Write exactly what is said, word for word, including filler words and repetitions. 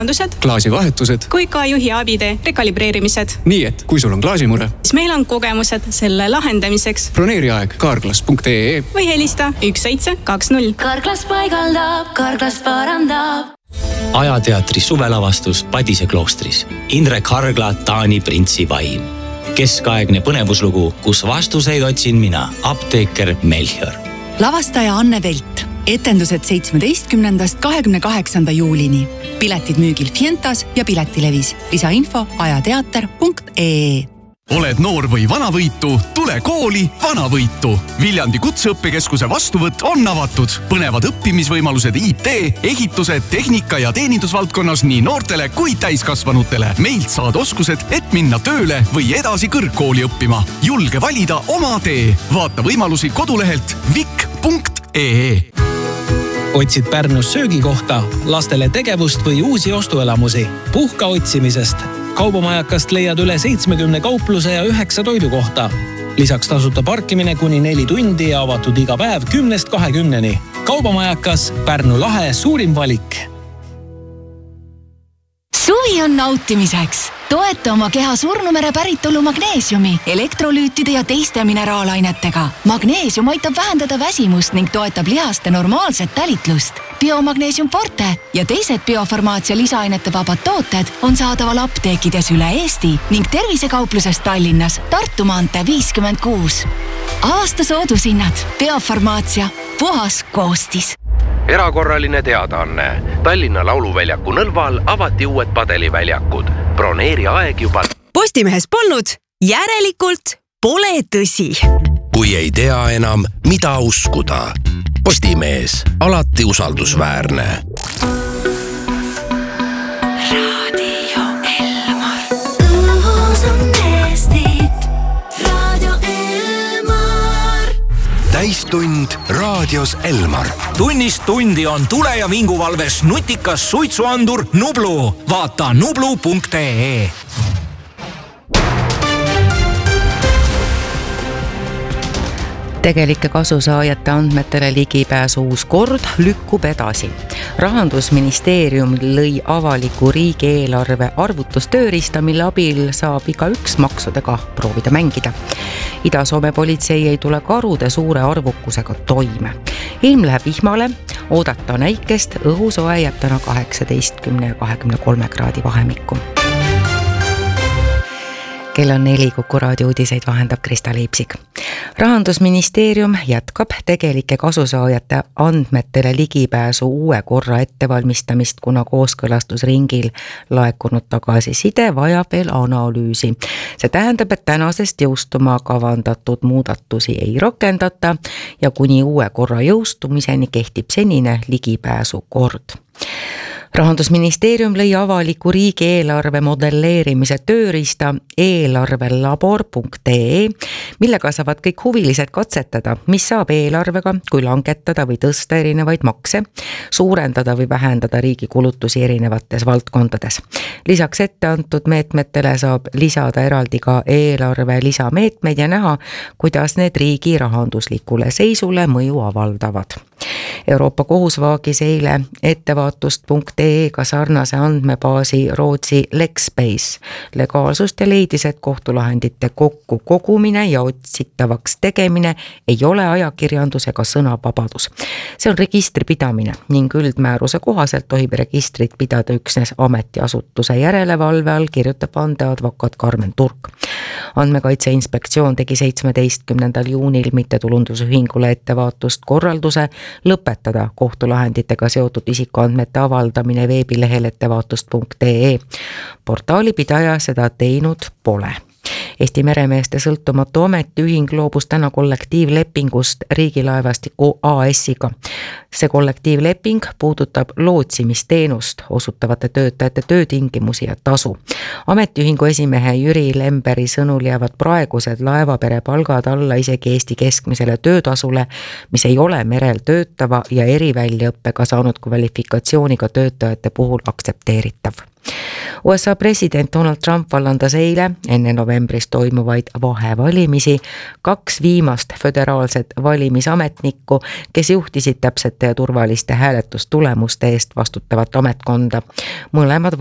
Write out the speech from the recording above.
klaasivahetused kui ka juhi abide rekalibreerimised. Nii et, kui sul on klaasimure, siis meil on kogemused selle lahendamiseks. Broneeri aeg carglass punkt ee või helista üks seitse kaks null. Carglass paigaldab, Carglass parandab. Ajateatri suvelavastus Padise kloostris. Indrek Hargla, Taani printsi vaim. Keskaegne põnevuslugu, kus vastuseid otsin mina, apteeker Melchior. Lavastaja Anne Velt. Etendused seitsmeteistkümnendast kahekümne kaheksanda juulini. Piletid müügil Fientas ja Piletilevis. Lisainfo ajateater punkt ee. Oled noor või vanavõitu? Tule kooli Vanavõitu. Viljandi kutseõppekeskuse vastuvõtt on avatud. Põnevad õppimisvõimalused I T, ehitused, tehnika ja teenindusvaldkonnas nii noortele kui täiskasvanutele. Meilt saad oskused, et minna tööle või edasi kõrgkooli õppima. Julge valida oma tee. Vaata võimalusi kodulehelt vik punkt ee. Otsid Pärnus söögikohta, lastele tegevust või uusi ostuelamusi? Puhka otsimisest. Kaubamajakast leiad üle seitsmekümne kaupluse ja üheksa toidukohta. Lisaks tasuta parkimine kuni neli tundi ja avatud iga päev kümnest kahekümneni. Kaubamajakas, Pärnu lahe suurim valik. Suvi on nautimiseks. Toeta oma keha surnumere päritolu magneesiumi, elektrolüütide ja teiste mineraalainetega. Magneesium aitab vähendada väsimust ning toetab lihaste normaalset tälitlust. Biomagneesium Forte ja teised biofarmaatsia lisaainete vabad tooted on saadaval apteekides üle Eesti ning tervisekaupluses Tallinnas Tartu maantee viiskümmend kuus. Aasta soodushinnad. Biofarmaatsia. Puhas koostis. Erakorraline teadaanne. Tallinna Lauluväljaku nõlval avati uued padeliväljakud. Broneeri aeg juba. Postimehes polnud, järelikult pole tõsi. Kui ei tea enam, mida uskuda. Postimees, alati usaldusväärne. Radio Elmar. Õhus on Eestit. Radio Elmar. Täistund raadios Elmar. Tunnist tundi on tule- ja vinguvalves nutikas suitsuandur Nublu. Vaata nublu punkt ee. Tegelike kasusaajate andmetele ligipääsu uus kord lükkub edasi. Rahandusministeerium lõi avaliku riigieelarve arvutustööriista, mille abil saab igaüks maksudega proovida mängida. Ida-Soome politsei ei tule karude suure arvukusega toime. Ilm läheb vihmale, oodata näikest, õhusoe jääb täna kaheksateistkümne ja kahekümne kolme kraadi vahemikku. Kell on neli, Kuku raadio uudiseid vahendab Krista Liipsik. Rahandusministeerium jätkab tegelike kasusaajate andmetele ligipääsu uue korra ettevalmistamist, kuna kooskõlastusringil laekunud tagasiside vajab veel analüüsi. See tähendab, et tänasest jõustuma kavandatud muudatusi ei rakendata ja kuni uue korra jõustumiseni kehtib senine ligipääsu kord. Rahandusministeerium lõi avaliku riigieelarve modelleerimise tööriista eelarvelabor punkt ee, millega saavad kõik huvilised katsetada, mis saab eelarvega, kui langetada või tõsta erinevaid makse, suurendada või vähendada riigi kulutusi erinevates valdkondades. Lisaks ette antud meetmetele saab lisada eraldi ka eelarve lisameetmeid ja näha, kuidas need riigi rahanduslikule seisule mõju avaldavad. Euroopa kohus vaagis eile ettevaatust punkt ee-ga sarnase andmebaasi Rootsi Lexbase legaalsust ja leidis, et kohtulahendite kokku kogumine ja otsitavaks tegemine ei ole ajakirjandus ega sõnavabadus. See on registri pidamine ning üldmääruse kohaselt tohib registrit pidada üksnes ametiasutuse järelevalve all, kirjutab vandeadvokaat Karmen Turk. Andmekaitse Inspektsioon tegi seitsmeteistkümnendal juunil mittetulundusühingule ettevaatust korralduse lõpetada kohtulahenditega seotud isikuandmete avaldamine veebilehel ettevaatust punkt ee. Portaali pidaja seda teinud pole. Eesti meremeeste sõltumatu ametiühing loobus täna kollektiivlepingust Riigilaevastiku A S-iga. See kollektiivleping puudutab lootsimisteenust osutavate töötajate töötingimusi ja tasu. Ametiühingu esimehe Jüri Lemberi sõnul jäävad praegused laevapere palgad alla isegi Eesti keskmisele töötasule, mis ei ole merel töötava ja eriväljaõppega saanud kvalifikatsiooniga töötajate puhul aktsepteeritav. U S A president Donald Trump vallandas eile enne novembris toimuvaid vahevalimisi kaks viimast föderaalset valimisametnikku, kes juhtisid täpsete ja turvaliste hääletustulemuste eest vastutavat ametkonda. Mõlemad